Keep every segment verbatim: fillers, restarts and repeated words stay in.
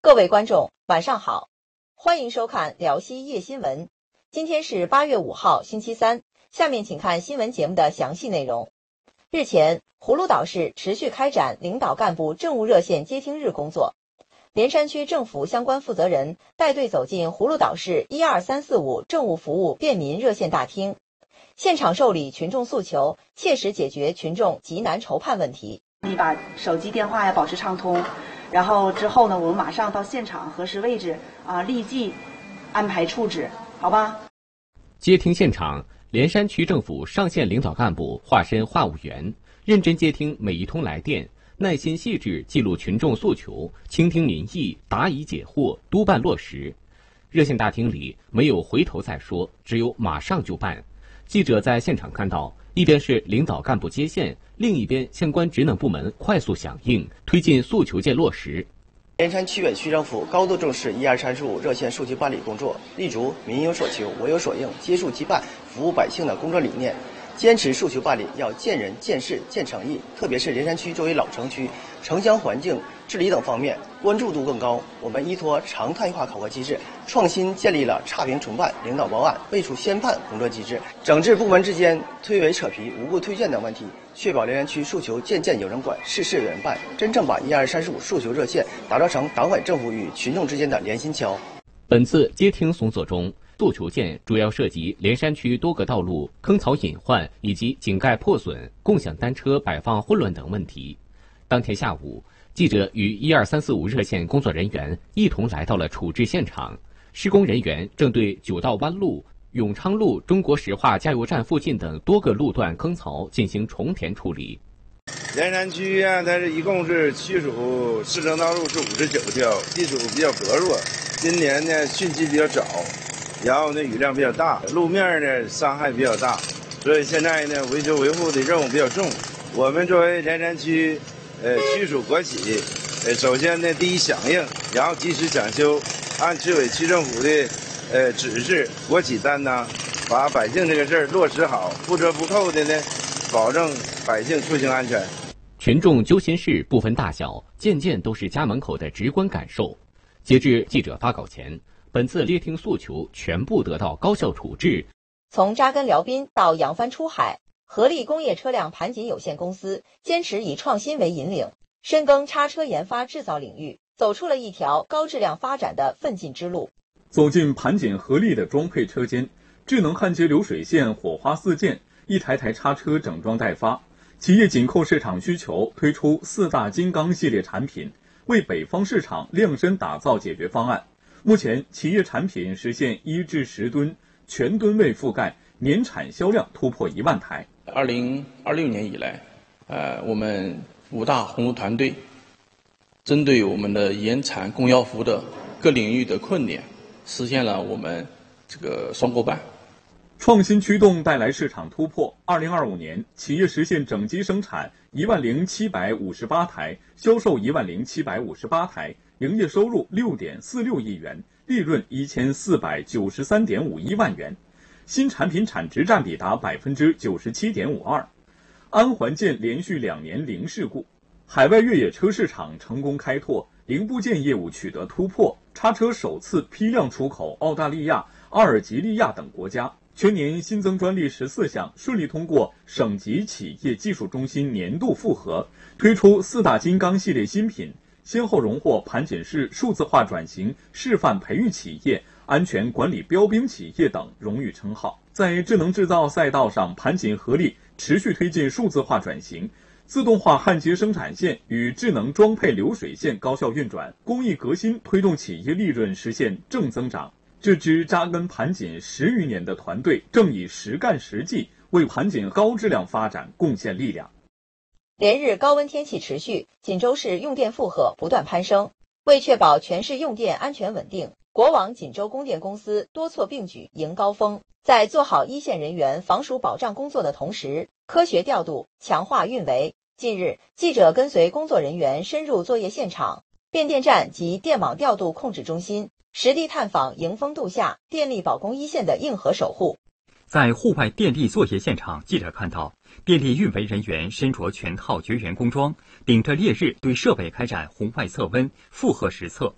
各位观众，晚上好，欢迎收看辽西夜新闻。今天是八月五号，星期三。下面请看新闻节目的详细内容。日前，葫芦岛市持续开展领导干部政务热线接听日工作。连山区政府相关负责人带队走进葫芦岛市一二三四五政务服务便民热线大厅，现场受理群众诉求，切实解决群众急难愁盼问题。 你把手机电话呀保持畅通。然后之后呢，我们马上到现场核实位置啊，立即安排处置，好吧？ 接听现场，连山区政府上线领导干部化身话务员，认真接听每一通来电，耐心细致记录群众诉求，倾听民意，答疑解惑，督办落实。热线大厅里没有回头再说，只有马上就办。记者在现场看到，一边是领导干部接线，另一边相关职能部门快速响应，推进诉求件落实。 连山区委区政府高度重视一二三四五热线诉求办理工作，立足民有所求，我有所应，接触即办，服务百姓的工作理念，坚持诉求办理要见人、见事、见诚意。特别是连山区作为老城区，城乡环境、治理等方面关注度更高。我们依托常态化考核机制，创新建立了差评重办、领导报案、未处先判工作机制，整治部门之间推诿扯皮、无故推荐等问题，确保连山区诉求件件有人管，事事有人办，真正把一二三四五诉求热线打造成党委政府与群众之间的连心桥。 本次接听松索中，诉求件主要涉及连山区多个道路坑槽隐患以及井盖破损、共享单车摆放混乱等问题。当天下午，记者与一二三四五热线工作人员一同来到了处置现场。施工人员正对九道湾路、永昌路中国石化加油站附近等多个路段坑槽进行重填处理。 连山区啊，它是一共是区属市政道路是五十九条，地处比较薄弱。今年呢汛期比较早，然后呢雨量比较大，路面呢伤害比较大，所以现在呢维修维护的任务比较重。我们作为连山区呃区属国企，呃首先呢第一响应，然后及时抢修，按区委区政府的呃指示，国企担当，把百姓这个事儿落实好，不折不扣的呢保证百姓出行安全。 群众揪心事不分大小，件件都是家门口的直观感受。截至记者发稿前，本次接听诉求全部得到高效处置。 从扎根辽滨到扬帆出海，合力工业车辆盘锦有限公司坚持以创新为引领，深耕叉车研发制造领域，走出了一条高质量发展的奋进之路。 走进盘锦合力的装配车间，智能焊接流水线火花四溅，一台台叉车整装待发。企业紧扣市场需求，推出四大金刚系列产品，为北方市场量身打造解决方案。目前，企业产品实现一至十吨全吨位覆盖，年产销量突破一万台。 二零二六年以来，呃，我们五大红炉团队针对我们的研产供药服的各领域的困点，实现了我们这个双过半。 创新驱动带来市场突破。二零二五年，企业实现整机生产一万零七百五十八台，销售一万零七百五十八台，营业收入六点四六亿元，利润一千四百九十三点五一万元，新产品产值占比达百分之九十七点五二。安环件连续两年零事故，海外越野车市场成功开拓，零部件业务取得突破，叉车首次批量出口澳大利亚、阿尔及利亚等国家。全年新增专利十四项，顺利通过省级企业技术中心年度复核，推出四大金刚系列新品，先后荣获盘锦市数字化转型示范培育企业、安全管理标兵企业等荣誉称号。在智能制造赛道上，盘锦合力持续推进数字化转型，自动化焊接生产线与智能装配流水线高效运转，工艺革新推动企业利润实现正增长。这支扎根盘锦十余年的团队正以实干实际为盘锦高质量发展贡献力量。 连日高温天气持续，锦州市用电负荷不断攀升。为确保全市用电安全稳定，国网锦州供电公司多措并举迎高峰，在做好一线人员防暑保障工作的同时，科学调度，强化运维。近日，记者跟随工作人员深入作业现场、变电站及电网调度控制中心，实地探访迎风度夏、电力保供一线的硬核守护。 在户外电力作业现场，记者看到电力运维人员身着全套绝缘工装，顶着烈日对设备开展红外测温、负荷实测。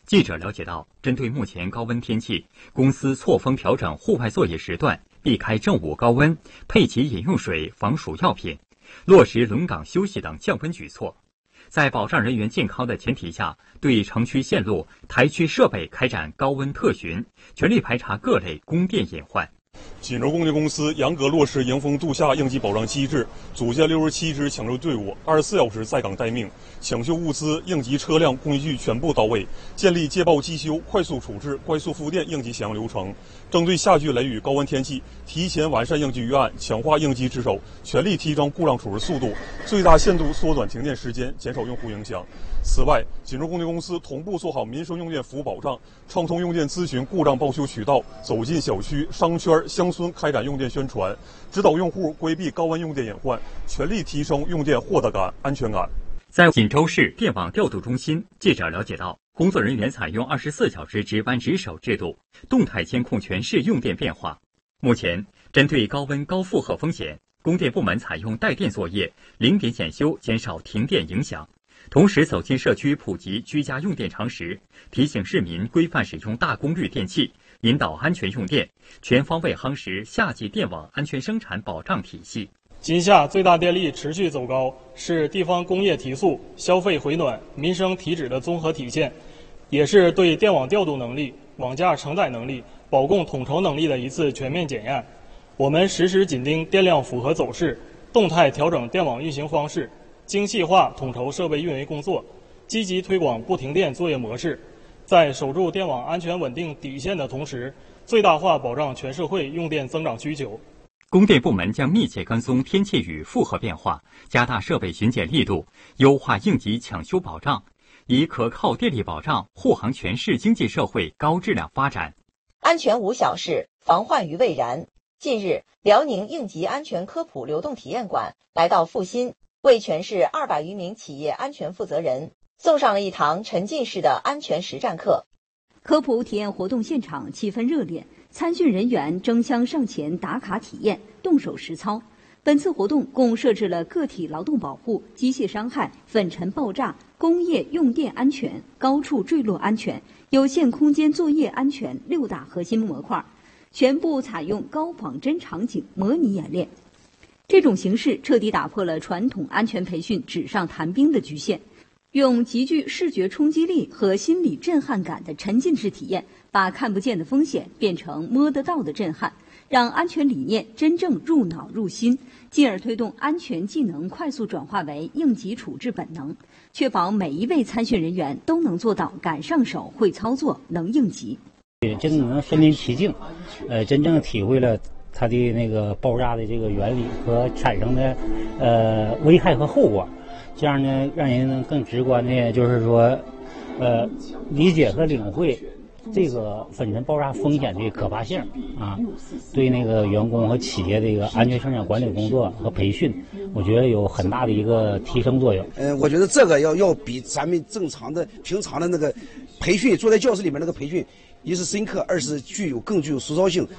记者了解到，针对目前高温天气，公司错峰调整户外作业时段，避开正午高温，配给饮用水、防暑药品，落实轮岗休息等降温举措。在保障人员健康的前提下，对城区线路、台区设备开展高温特巡，全力排查各类供电隐患。 锦州供电公司严格落实迎风度夏应急保障机制，组建六十七支抢救队伍，二十四小时在岗待命，抢修物资、应急车辆、工具全部到位，建立接报即修、快速处置、快速复电应急响应流程。针对夏季雷雨高温天气，提前完善应急预案，强化应急值守，全力提升故障处置速度，最大限度缩短停电时间，减少用户影响。此外，锦州供电公司同步做好民生用电服务保障，畅通用电咨询故障报修渠道，走进小区、商圈、乡村开展用电宣传，指导用户规避高温用电隐患，全力提升用电获得感、安全感。 在锦州市电网调度中心，记者了解到，工作人员采用二十四小时值班值守制度，动态监控全市用电变化。目前，针对高温高负荷风险，供电部门采用带电作业、零点检修，减少停电影响。同时走进社区普及居家用电常识，提醒市民规范使用大功率电器，引导安全用电，全方位夯实夏季电网安全生产保障体系。 今夏最大电力持续走高，是地方工业提速、消费回暖、民生提质的综合体现，也是对电网调度能力、网架承载能力、保供统筹能力的一次全面检验。我们实时紧盯电量符合走势，动态调整电网运行方式，精细化统筹设备运维工作，积极推广不停电作业模式，在守住电网安全稳定底线的同时，最大化保障全社会用电增长需求。 供电部门将密切跟踪天气与负荷变化，加大设备巡检力度，优化应急抢修保障，以可靠电力保障护航全市经济社会高质量发展。 安全无小事，防患于未然。近日，辽宁应急安全科普流动体验馆来到阜新，为全市二百余名企业安全负责人送上了一堂沉浸式的安全实战课。 科普体验活动现场气氛热烈，参训人员争相上前打卡体验，动手实操。本次活动共设置了个体劳动保护、机械伤害、粉尘爆炸、工业用电安全、高处坠落安全、有限空间作业安全六大核心模块，全部采用高仿真场景模拟演练。这种形式彻底打破了传统安全培训纸上谈兵的局限，用极具视觉冲击力和心理震撼感的沉浸式体验，把看不见的风险变成摸得到的震撼，让安全理念真正入脑入心，进而推动安全技能快速转化为应急处置本能，确保每一位参训人员都能做到敢上手、会操作、能应急。 真的能身临其境，呃，真正体会了它的那个爆炸的这个原理和产生的呃危害和后果，这样呢，让人能更直观的，就是说，呃，理解和领会这个粉尘爆炸风险的可怕性啊，对那个员工和企业的一个安全生产管理工作和培训，我觉得有很大的一个提升作用。 呃，我觉得这个要要比咱们正常的平常的那个培训，坐在教室里面那个培训，一是深刻，二是具有更具有实操性。